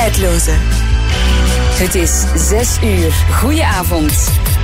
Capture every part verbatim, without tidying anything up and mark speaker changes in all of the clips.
Speaker 1: tijdloze. Het is zes uur. Goedenavond.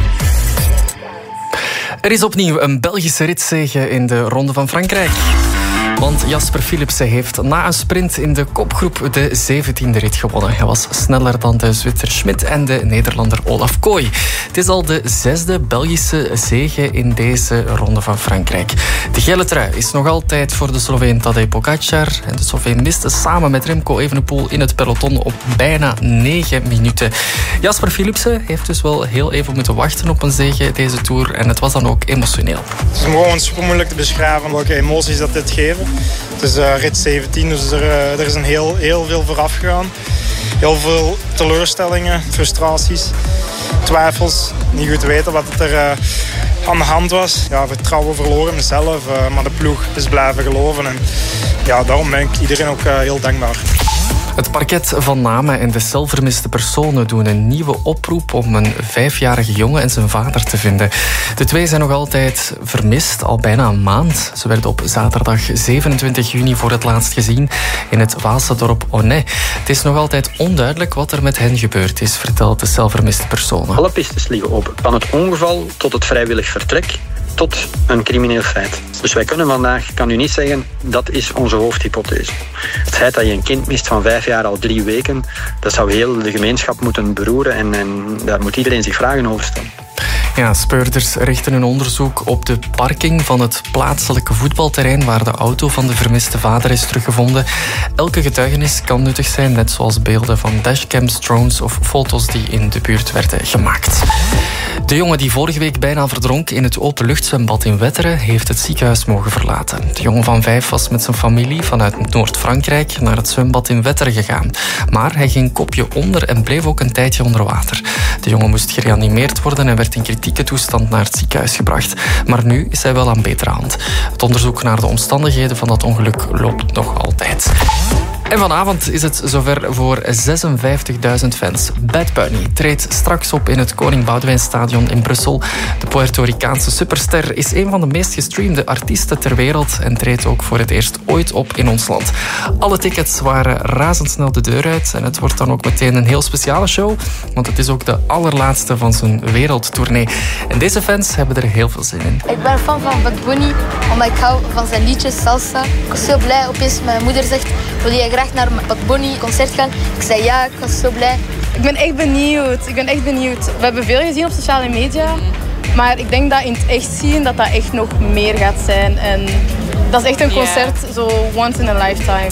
Speaker 2: Er is opnieuw een Belgische ritzege in de Ronde van Frankrijk. Want Jasper Philipsen heeft na een sprint in de kopgroep de zeventiende rit gewonnen. Hij was sneller dan de Zwitser Schmidt en de Nederlander Olaf Kooi. Het is al de zesde Belgische zege in deze Ronde van Frankrijk. De gele trui is nog altijd voor de Sloveen Tadej Pogacar. En de Sloveen miste samen met Remco Evenepoel in het peloton op bijna negen minuten. Jasper Philipsen heeft dus wel heel even moeten wachten op een zege deze Tour. En het was dan ook emotioneel.
Speaker 3: Het is gewoon super moeilijk te beschrijven welke emoties dat dit geven. Het is uh, rit zeventien, dus er, uh, er is een heel, heel veel vooraf gegaan. Heel veel teleurstellingen, frustraties, twijfels. Niet goed weten wat er uh, aan de hand was. Ja, vertrouwen verloren in mezelf, uh, maar de ploeg is blijven geloven. En ja, daarom ben ik iedereen ook uh, heel dankbaar.
Speaker 2: Het parket van Namen en de zelfvermiste personen doen een nieuwe oproep om een vijfjarige jongen en zijn vader te vinden. De twee zijn nog altijd vermist, al bijna een maand. Ze werden op zaterdag zevenentwintig juni voor het laatst gezien in het Waalse dorp Onnay. Het is nog altijd onduidelijk wat er met hen gebeurd is, vertelt de zelfvermiste personen.
Speaker 4: Alle pistes liggen open, van het ongeval tot het vrijwillig vertrek tot een crimineel feit. Dus wij kunnen vandaag, kan u niet zeggen, dat is onze hoofdhypothese. Het feit dat je een kind mist van vijf jaar al drie weken, dat zou heel de gemeenschap moeten beroeren en, en daar moet iedereen zich vragen over stellen.
Speaker 2: Ja, speurders richten hun onderzoek op de parking van het plaatselijke voetbalterrein waar de auto van de vermiste vader is teruggevonden. Elke getuigenis kan nuttig zijn, net zoals beelden van dashcams, drones of foto's die in de buurt werden gemaakt. De jongen die vorige week bijna verdronk in het openluchtzwembad in Wetteren heeft het ziekenhuis mogen verlaten. De jongen van vijf was met zijn familie vanuit Noord-Frankrijk naar het zwembad in Wetteren gegaan. Maar hij ging kopje onder en bleef ook een tijdje onder water. De jongen moest gereanimeerd worden en werd in kritieke toestand naar het ziekenhuis gebracht. Maar nu is hij wel aan betere hand. Het onderzoek naar de omstandigheden van dat ongeluk loopt nog altijd. En vanavond is het zover voor zesenvijftigduizend fans. Bad Bunny treedt straks op in het Koning Boudewijnstadion in Brussel. De Puerto Ricaanse superster is een van de meest gestreamde artiesten ter wereld en treedt ook voor het eerst ooit op in ons land. Alle tickets waren razendsnel de deur uit en het wordt dan ook meteen een heel speciale show, want het is ook de allerlaatste van zijn wereldtournee. En deze fans hebben er heel veel zin in.
Speaker 5: Ik ben fan van Bad Bunny, omdat ik hou van zijn liedjes, salsa. Ik was heel blij, opeens mijn moeder zegt, wil jij graag naar een Bad Bunny concert gaan? Ik zei ja, ik was zo blij.
Speaker 6: Ik ben echt benieuwd. Ik ben echt benieuwd. We hebben veel gezien op sociale media. Maar ik denk dat in het echt zien dat dat echt nog meer gaat zijn. En dat is echt een concert, yeah. Zo once in a lifetime.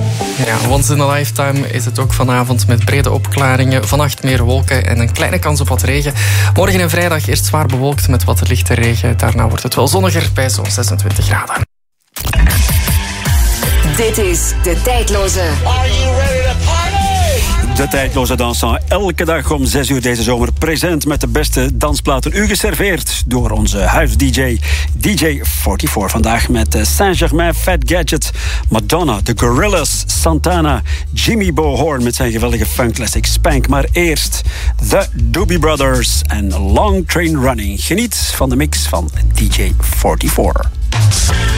Speaker 2: Ja, once in a lifetime is het ook vanavond met brede opklaringen. Vannacht meer wolken en een kleine kans op wat regen. Morgen en vrijdag eerst zwaar bewolkt met wat lichte regen. Daarna wordt het wel zonniger bij zo'n zesentwintig graden.
Speaker 1: Dit is De Tijdloze.
Speaker 7: Are you ready to party?
Speaker 8: De Tijdloze Dansant. Elke dag om zes uur deze zomer present met de beste dansplaten. U geserveerd door onze huis-D J, D J vierenveertig. Vandaag met Saint-Germain, Fat Gadget, Madonna, The Gorillaz, Santana, Jimmy Bo Horn met zijn geweldige funk classic Spank. Maar eerst The Doobie Brothers en Long Train Running. Geniet van de mix van D J vierenveertig.